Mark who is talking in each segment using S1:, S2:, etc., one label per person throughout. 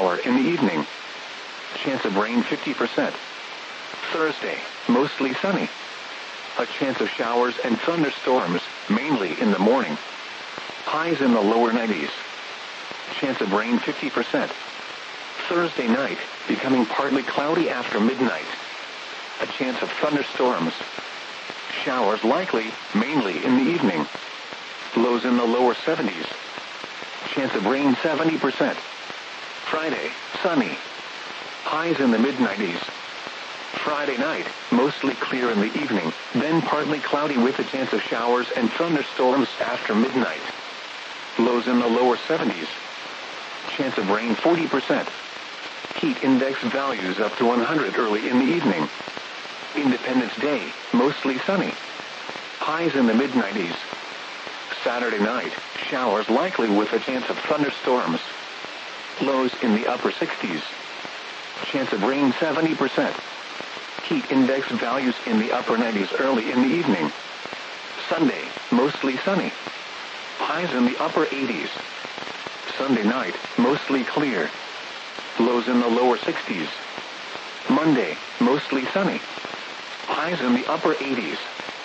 S1: shower in the evening. Chance of rain 50%. Thursday, mostly sunny. A chance of showers and thunderstorms, mainly in the morning. Highs in the lower 90s. Chance of rain 50%. Thursday night, becoming partly cloudy after midnight. A chance of thunderstorms. Showers likely, mainly in the evening. Lows in the lower 70s. Chance of rain 70%. Friday, sunny. Highs in the mid-90s. Friday night, mostly clear in the evening, then partly cloudy with a chance of showers and thunderstorms after midnight. Lows in the lower 70s. Chance of rain 40%. Heat index values up to 100 early in the evening. Independence Day, mostly sunny. Highs in the mid-90s. Saturday night, showers likely with a chance of thunderstorms. Lows in the upper 60s. Chance of rain 70%. Heat index values in the upper 90s early in the evening. Sunday, mostly sunny. Highs in the upper 80s. Sunday night, mostly clear. Lows in the lower 60s. Monday, mostly sunny. Highs in the upper 80s.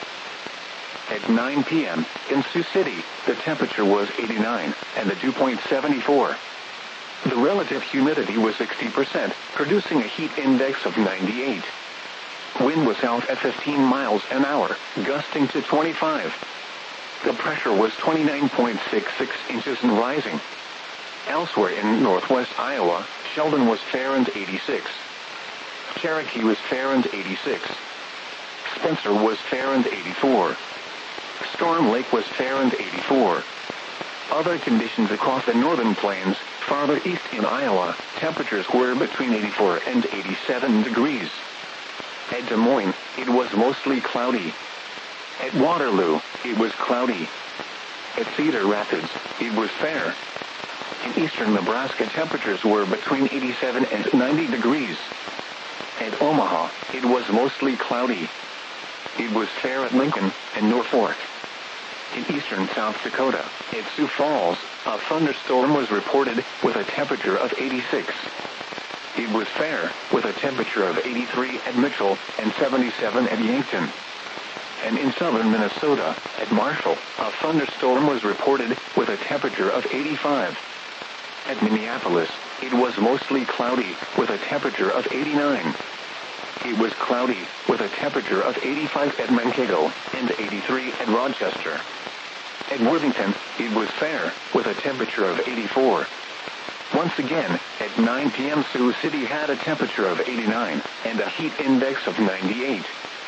S1: At 9 p.m., in Sioux City, the temperature was 89, and the dew point 74. The relative humidity was 60%, producing a heat index of 98. Wind was south at 15 miles an hour, gusting to 25. The pressure was 29.66 inches and rising. Elsewhere in northwest Iowa, Sheldon was fair and 86. Cherokee was fair and 86. Spencer was fair and 84. Storm Lake was fair and 84. Other conditions across the northern plains, farther east in Iowa, temperatures were between 84 and 87 degrees. At Des Moines, it was mostly cloudy. At Waterloo, it was cloudy. At Cedar Rapids, it was fair. In eastern Nebraska, temperatures were between 87 and 90 degrees. At Omaha, it was mostly cloudy. It was fair at Lincoln and Norfolk. In eastern South Dakota, at Sioux Falls, a thunderstorm was reported with a temperature of 86. It was fair, with a temperature of 83 at Mitchell and 77 at Yankton. And in southern Minnesota, at Marshall, a thunderstorm was reported with a temperature of 85. At Minneapolis, it was mostly cloudy, with a temperature of 89. It was cloudy, with a temperature of 85 at Mankato, and 83 at Rochester. At Worthington, it was fair, with a temperature of 84. Once again, at 9 p.m. Sioux City had a temperature of 89, and a heat index of 98.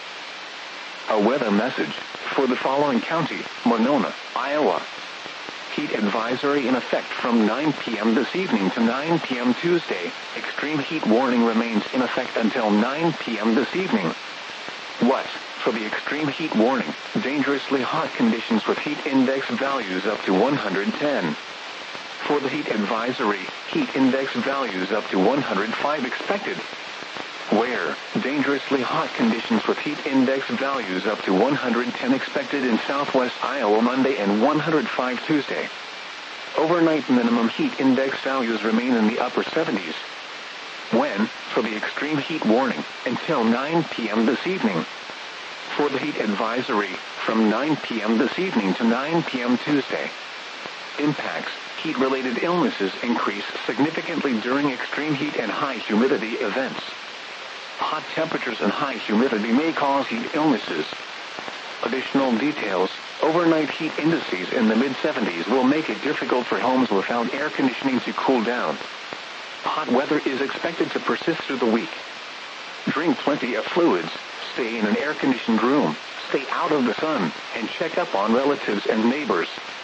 S1: A weather message for the following county: Monona, Iowa. Heat advisory in effect from 9 p.m. this evening to 9 p.m. Tuesday. Extreme heat warning remains in effect until 9 p.m. this evening. What? For the extreme heat warning, dangerously hot conditions with heat index values up to 110. For the heat advisory, heat index values up to 105 expected. Where? Dangerously hot conditions with heat index values up to 110 expected in southwest Iowa Monday and 105 Tuesday. Overnight minimum heat index values remain in the upper 70s. When? For the extreme heat warning, until 9 p.m. this evening. For the heat advisory, from 9 p.m. this evening to 9 p.m. Tuesday. Impacts: heat-related illnesses increase significantly during extreme heat and high humidity events. Hot temperatures and high humidity may cause heat illnesses. Additional details: overnight heat indices in the mid-70s will make it difficult for homes without air conditioning to cool down. Hot weather is expected to persist through the week. Drink plenty of fluids, stay in an air-conditioned room, stay out of the sun, and check up on relatives and neighbors.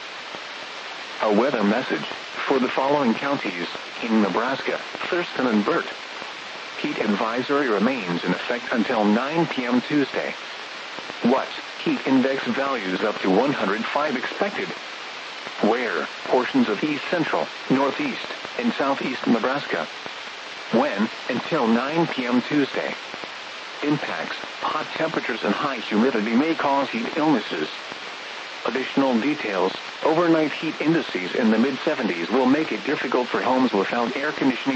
S1: A weather message for the following counties in Nebraska: Thurston and Burt. Heat advisory remains in effect until 9 p.m. Tuesday. What? Heat index values up to 105 expected. Where? Portions of east central, northeast, and southeast Nebraska. When? Until 9 p.m. Tuesday. Impacts: hot temperatures and high humidity may cause heat illnesses. Additional details: overnight heat indices in the mid-70s will make it difficult for homes without air conditioning